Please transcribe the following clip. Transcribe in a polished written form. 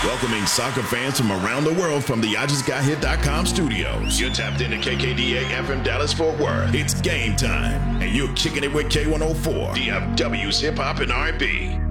Welcoming soccer fans from around the world from the IJustGotHit.com studios. You're tapped into KKDA FM Dallas Fort Worth. It's game time, and you're kicking it with K104, DFW's hip hop and R&B.